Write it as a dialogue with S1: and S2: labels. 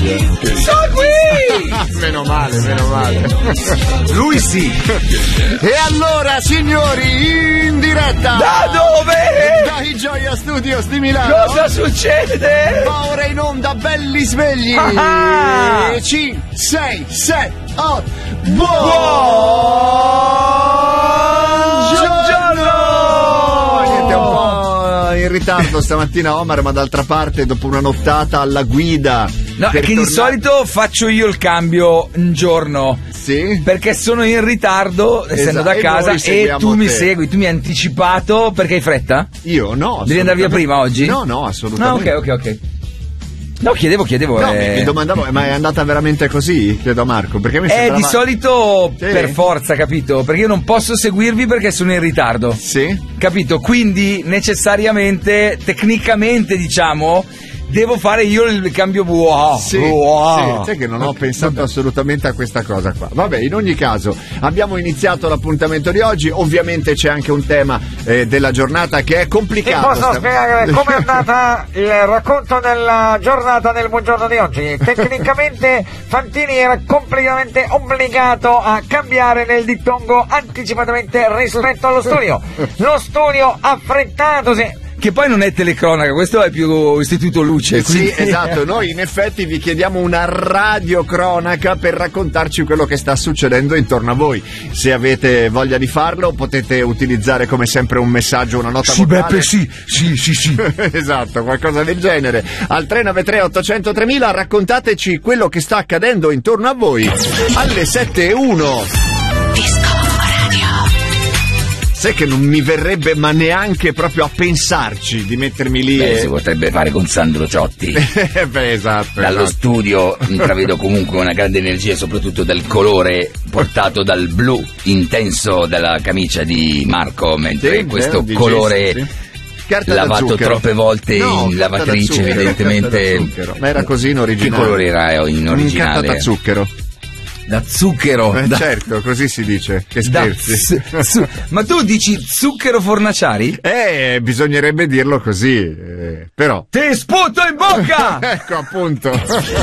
S1: Sono qui!
S2: Meno male.
S1: Lui sì.
S2: E allora, signori, in diretta
S1: Da dove?
S2: dai Gioia Studios di Milano.
S1: Cosa succede?
S2: Va ora in onda, belli svegli.
S1: Ah!
S2: 5, 6, 7, 8. Niente, un po' in ritardo stamattina Omar, ma d'altra parte dopo una nottata alla guida.
S1: No, è che di solito faccio io il cambio un giorno.
S2: Sì?
S1: Perché sono in ritardo, essendo da
S2: E
S1: casa,
S2: noi
S1: e
S2: seguiamo
S1: tu mi
S2: te.
S1: segui, tu mi hai anticipato perché hai fretta?
S2: Io no.
S1: Devi andare via prima oggi?
S2: No, assolutamente.
S1: No, ok. No, chiedevo.
S2: No, mi domandavo, ma è andata veramente così? Chiedo a Marco, perché mi sembrava...
S1: Di solito
S2: Sì.
S1: per forza, capito? Perché io non posso seguirvi perché sono in ritardo.
S2: Sì?
S1: Capito? Quindi necessariamente, tecnicamente diciamo, devo fare io il cambio
S2: Sì, sai che non ho pensato assolutamente a questa cosa qua. Vabbè, in ogni caso abbiamo iniziato l'appuntamento di oggi. Ovviamente c'è anche un tema della giornata che è
S3: Ti
S2: complicato.
S3: posso spiegare com'è andata il racconto della giornata del buongiorno di oggi? Tecnicamente Fantini era completamente obbligato a cambiare nel dittongo anticipatamente rispetto allo studio. Lo studio affrettatosi.
S1: Che poi non è telecronaca, questo è più istituto luce.
S2: Sì,
S1: quindi...
S2: esatto, noi in effetti vi chiediamo una radiocronaca per raccontarci quello che sta succedendo intorno a voi. Se avete voglia di farlo potete utilizzare come sempre un messaggio, una nota vocale.
S1: Beppe, sì.
S2: Esatto, qualcosa del genere. Al 393 800 3000 raccontateci quello che sta accadendo intorno a voi. Alle 7:01. Sai che non mi verrebbe ma neanche proprio a pensarci di mettermi lì
S4: Si potrebbe fare con Sandro Ciotti.
S2: Beh, esatto.
S4: Dallo studio intravedo comunque una grande energia, soprattutto dal colore portato dal blu intenso della camicia di Marco, mentre
S2: Sì,
S4: questo
S2: di
S4: colore
S2: Jason, sì. Carta da
S4: lavato
S2: zucchero.
S4: troppe volte
S2: No,
S4: in
S2: carta da
S4: lavatrice,
S2: zucchero,
S4: evidentemente.
S2: carta da zucchero. Ma era così in originale.
S4: Che colore era in originale?
S2: Carta da zucchero.
S1: Da zucchero.
S2: Certo, così si dice. Che scherzi.
S1: Ma tu dici zucchero fornaciari?
S2: Bisognerebbe dirlo così, però.
S1: Ti sputo in bocca!
S2: Ecco, appunto.